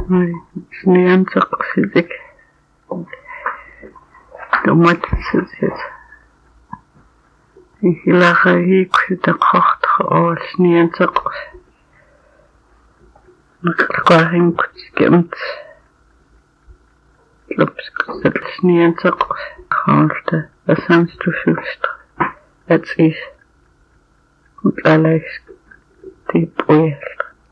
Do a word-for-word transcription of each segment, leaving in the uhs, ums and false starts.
Ai, sniansak sidik. Tomat sidik. Ihilaga hikita qacht oo sniansak. Nakakahin ko skimt. Lops sniansak. Kalte asamstushust. That's it. Alex deep oil.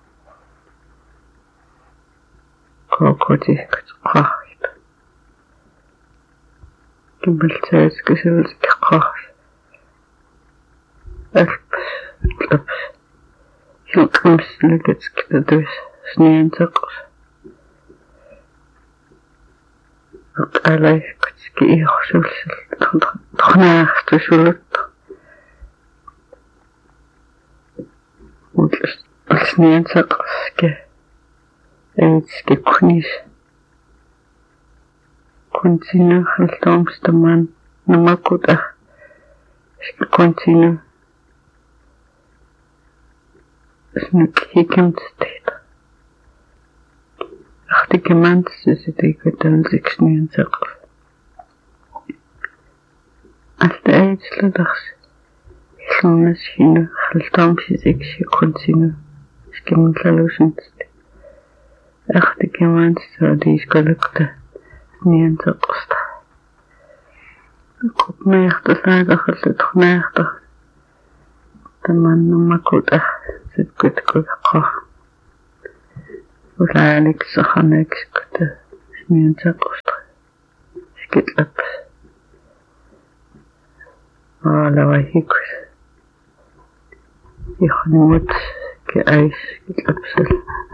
Kokoti qacht. Kimmeltsays kisul qacht. Alps alps. Hilkums legets kidus sniansak. Alex ki ihsul tkhnaachtusulut. Sniansak ske ske kunis continue haltomstaman namakuta ske continue snuk hikemtstet achtig gemant sisikatan sniansak alta aisladags Sonas hina haltam sisik ske continue skimlalusent achtig gemant so die skalukta sniansak Kopmeerta saadakhalt khmeerta taman makuta sitkut kuqa Ulaalik sahanek skut sniansak skitlap ala wahikus Ikhnuut ke ijs skitlapsel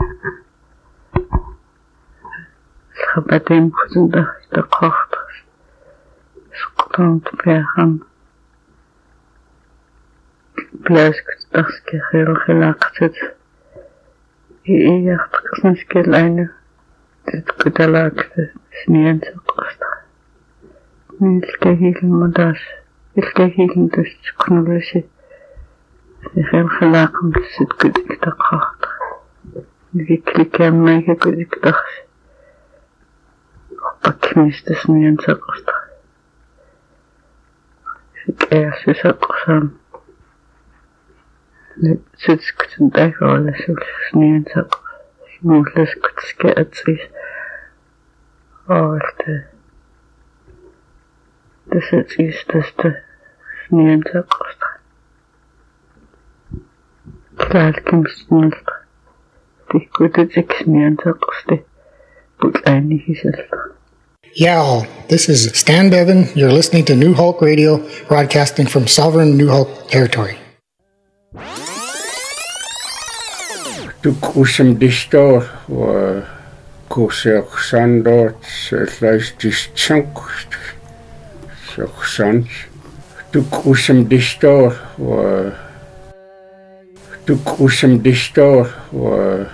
Schabatem kuzindag de qacht Sqtant pehan Plask daske khil khilaqtet Iyacht qsnskil aynu Dit kudalak sniansak Nilke hil modas Ilke hil dus knulisi Khil khilaqm sitkut taqaht Vikli kemmeke kudik dakhs Bakmiste sniansak Kærsisaqsan Sitskutun dagala sul sniansak Muulaskut skæatris Aalte Tasatsis tasta sniansak Klaalkim snult Tikkututik sniansak Putlaini hisalta Yeah, this is Stan Bevan. You're listening to New Hulk Radio, broadcasting from sovereign New Hulk territory. Tuk usam distor wa kusek sandot selais dischank seksan. Tuk usam distor wa tuk usam distor wa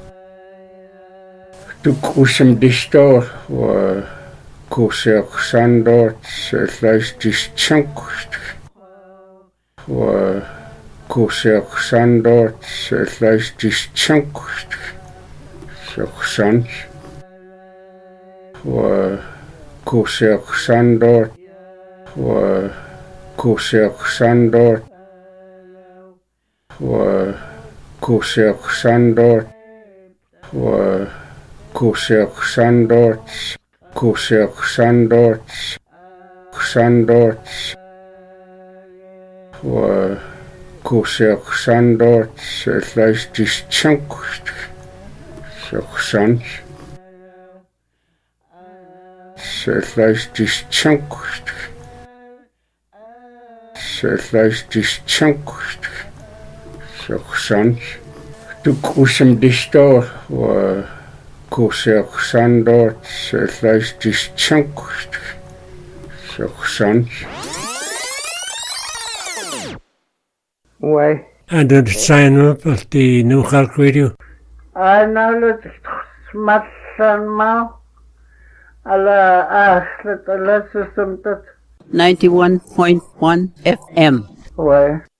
tuk usam distor wa kusek sandot selais dischank wa kusek sandot selais dischank seksan wa kusek sandot wa kusek sandot wa kusek sandot wa kusek sandot kusek sandot sandot wa kusek sandot selais dischank seksan selais dischank selais dischank seksan tuk usam distor wa kusek sandot selais dischank seksan Why? And did sign up at the New Hulk Radio? I know that smatsan mau ala aslet ala susumtat ninety-one point one F M. Why?